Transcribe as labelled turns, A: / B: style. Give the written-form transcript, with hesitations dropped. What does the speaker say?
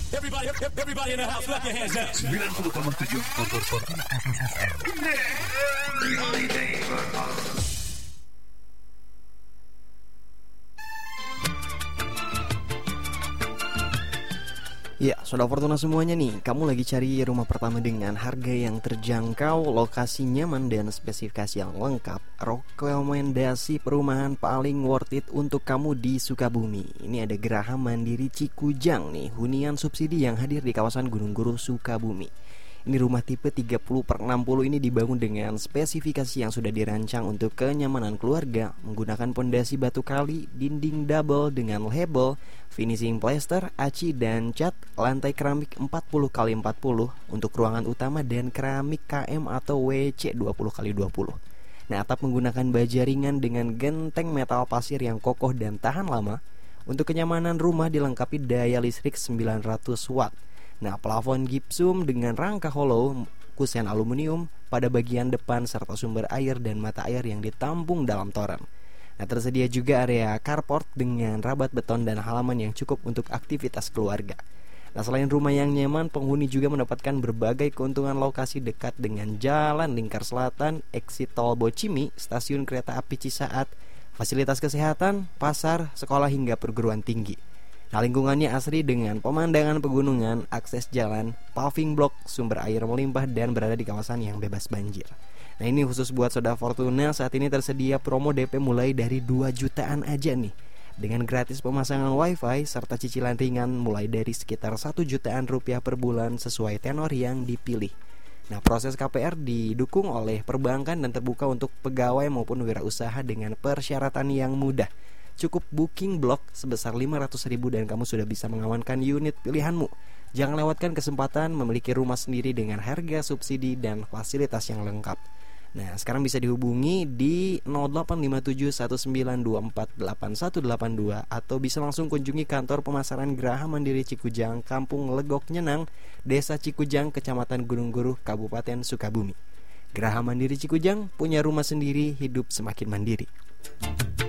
A: Everybody in the house, clap your hands up.
B: 90,7 Bogor Fortuna FM.
C: Ya, Soda Fortuna semuanya nih, kamu lagi cari rumah pertama dengan harga yang terjangkau, lokasi nyaman dan spesifikasi yang lengkap. Rekomendasi perumahan paling worth it untuk kamu di Sukabumi. Ini ada Geraha Mandiri Cikujang nih, hunian subsidi yang hadir di kawasan Gunung Guru, Sukabumi. Ini rumah tipe 30/60 ini dibangun dengan spesifikasi yang sudah dirancang untuk kenyamanan keluarga, menggunakan pondasi batu kali, dinding double dengan label, finishing plaster, aci dan cat, lantai keramik 40x40 untuk ruangan utama dan keramik KM atau WC 20x20. Nah, atap menggunakan baja ringan dengan genteng metal pasir yang kokoh dan tahan lama. Untuk kenyamanan rumah dilengkapi daya listrik 900 watt. Nah, plafon gipsum dengan rangka hollow, kusen aluminium pada bagian depan serta sumber air dan mata air yang ditampung dalam toren. Nah, tersedia juga area carport dengan rabat beton dan halaman yang cukup untuk aktivitas keluarga. Nah, selain rumah yang nyaman, penghuni juga mendapatkan berbagai keuntungan lokasi dekat dengan Jalan Lingkar Selatan, exit tol Bocimi, stasiun kereta api Cisaat, fasilitas kesehatan, pasar, sekolah hingga perguruan tinggi. Nah, lingkungannya asri dengan pemandangan pegunungan, akses jalan, paving block, sumber air melimpah dan berada di kawasan yang bebas banjir. Nah, ini khusus buat Soda Fortuna, saat ini tersedia promo DP mulai dari 2 jutaan aja nih, dengan gratis pemasangan wifi serta cicilan ringan mulai dari sekitar 1 jutaan rupiah per bulan sesuai tenor yang dipilih. Nah, proses KPR didukung oleh perbankan dan terbuka untuk pegawai maupun wirausaha dengan persyaratan yang mudah. Cukup booking blok sebesar 500.000 dan kamu sudah bisa mengamankan unit pilihanmu. Jangan lewatkan kesempatan memiliki rumah sendiri dengan harga subsidi dan fasilitas yang lengkap. Nah, sekarang bisa dihubungi di 085719248182 atau bisa langsung kunjungi kantor pemasaran Geraha Mandiri Cikujang, Kampung Legok Nyenang, Desa Cikujang, Kecamatan Gunung Guru, Kabupaten Sukabumi. Geraha Mandiri Cikujang, punya rumah sendiri, hidup semakin mandiri.